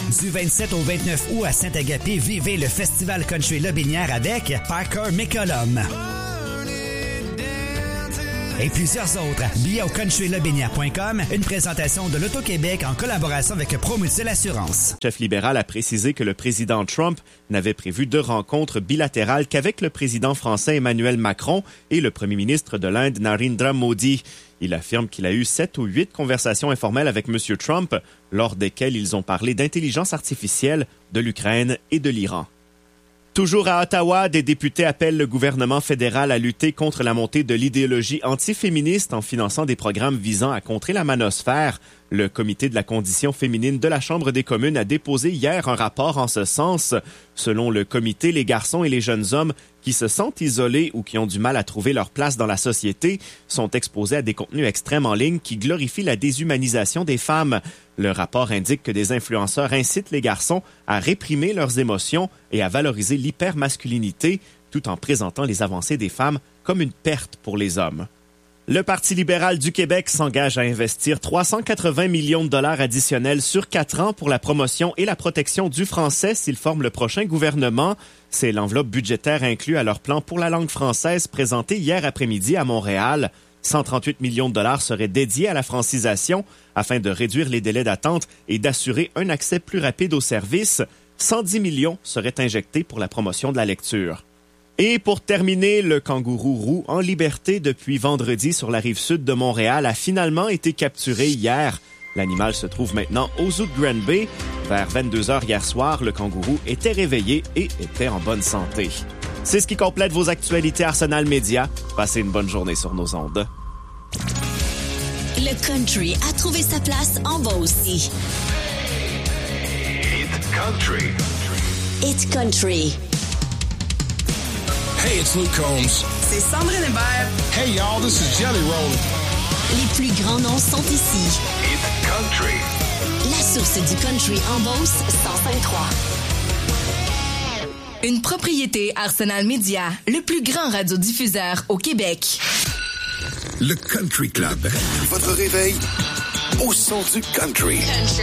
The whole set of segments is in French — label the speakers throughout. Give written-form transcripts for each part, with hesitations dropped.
Speaker 1: Du 27 au 29 août à Saint-Agapé, vivez le Festival Country Lobinière avec Parker McCollum. Et plusieurs autres. Billets au countrylobinière.com, une présentation de l'Auto-Québec en collaboration avec ProMutuelle Assurance.
Speaker 2: Le chef libéral a précisé que le président Trump n'avait prévu de rencontres bilatérales qu'avec le président français Emmanuel Macron et le premier ministre de l'Inde Narendra Modi. Il affirme qu'il a eu 7 ou 8 conversations informelles avec M. Trump, lors desquelles ils ont parlé d'intelligence artificielle, de l'Ukraine et de l'Iran. Toujours à Ottawa, des députés appellent le gouvernement fédéral à lutter contre la montée de l'idéologie antiféministe en finançant des programmes visant à contrer la manosphère. Le comité de la condition féminine de la Chambre des communes a déposé hier un rapport en ce sens. Selon le comité, les garçons et les jeunes hommes qui se sentent isolés ou qui ont du mal à trouver leur place dans la société sont exposés à des contenus extrêmes en ligne qui glorifient la déshumanisation des femmes. Le rapport indique que des influenceurs incitent les garçons à réprimer leurs émotions et à valoriser l'hypermasculinité, tout en présentant les avancées des femmes comme une perte pour les hommes. Le Parti libéral du Québec s'engage à investir 380 millions de dollars additionnels sur 4 ans pour la promotion et la protection du français s'il forme le prochain gouvernement. C'est l'enveloppe budgétaire inclue à leur plan pour la langue française présenté hier après-midi à Montréal. 138 millions de dollars seraient dédiés à la francisation afin de réduire les délais d'attente et d'assurer un accès plus rapide aux services. 110 millions seraient injectés pour la promotion de la lecture. Et pour terminer, le kangourou roux en liberté depuis vendredi sur la rive sud de Montréal a finalement été capturé hier. L'animal se trouve maintenant au zoo de Grand Bay. Vers 22h hier soir, le kangourou était réveillé et était en bonne santé. C'est ce qui complète vos actualités Arsenal Média. Passez une bonne journée sur nos ondes.
Speaker 3: Le country a trouvé sa place en bas aussi.
Speaker 4: Hit Country.
Speaker 3: Hit Country.
Speaker 5: Hey, it's Luke Combs.
Speaker 6: C'est Sandrine Hébert.
Speaker 5: Hey, y'all, this is Jelly Roll.
Speaker 3: Les plus grands noms sont ici.
Speaker 4: Hit Country.
Speaker 3: La source du country en Beauce, 105.3.
Speaker 6: Une propriété Arsenal Média, le plus grand radiodiffuseur au Québec.
Speaker 4: Le Country Club. Votre réveil au son du country.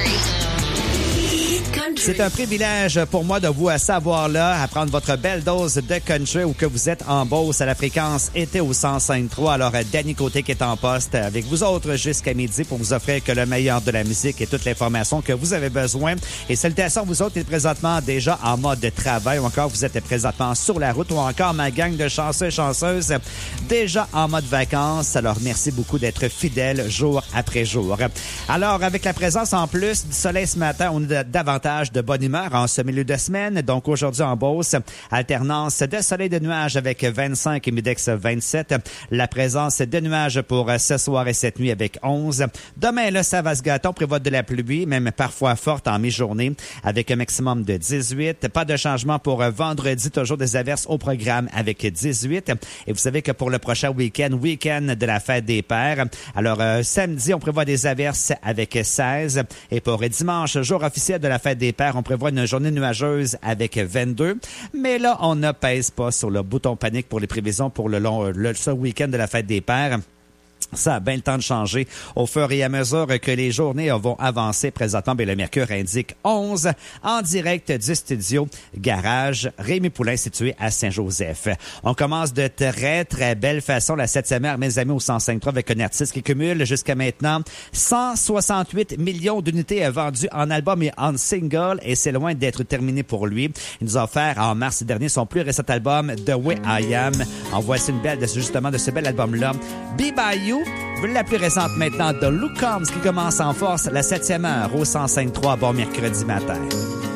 Speaker 1: C'est un privilège pour moi de vous savoir là, à prendre votre belle dose de country où que vous êtes en Beauce à la fréquence été au 105.3. Alors, Danny Côté qui est en poste avec vous autres jusqu'à midi pour vous offrir que le meilleur de la musique et toute l'information que vous avez besoin. Et salutations, vous autres êtes présentement déjà en mode de travail ou encore vous êtes présentement sur la route ou encore ma gang de chanceux et chanceuses déjà en mode vacances. Alors, merci beaucoup d'être fidèles jour après jour. Alors, avec la présence en plus du soleil ce matin, on a davantage de bonne humeur en ce milieu de semaine. Donc aujourd'hui en Beauce, alternance de soleil et de nuages avec 25 et Midex 27. La présence de nuages pour ce soir et cette nuit avec 11. Demain, là, ça va se gâter. On prévoit de la pluie, même parfois forte en mi-journée avec un maximum de 18. Pas de changement pour vendredi, toujours des averses au programme avec 18. Et vous savez que pour le prochain week-end de la fête des pères, alors samedi, on prévoit des averses avec 16. Et pour dimanche, jour officiel de la fête des pères, on prévoit une journée nuageuse avec 22. Mais là, on ne pèse pas sur le bouton panique pour les prévisions pour ce week-end de la fête des pères. Ça a bien le temps de changer au fur et à mesure que les journées vont avancer. Présentement, le mercure indique 11 en direct du studio Garage Rémi Poulain situé à Saint-Joseph. On commence de très, très belle façon la 7e heure, mes amis, au 105.3 avec un artiste qui cumule jusqu'à maintenant 168 millions d'unités vendues en album et en single et c'est loin d'être terminé pour lui. Il nous a offert en mars dernier son plus récent album The Way I Am. En voici une belle de ce bel album-là. Be By You. La plus récente maintenant de Luke Combs qui commence en force la 7e heure au 105.3 bon mercredi matin.